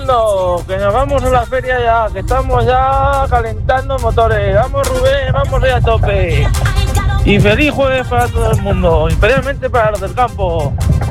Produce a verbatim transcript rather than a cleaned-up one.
mundo, que nos vamos a la feria ya, que estamos ya calentando motores. Vamos Rubén, vamos ahí a tope. Y feliz jueves para todo el mundo, especialmente para los del campo.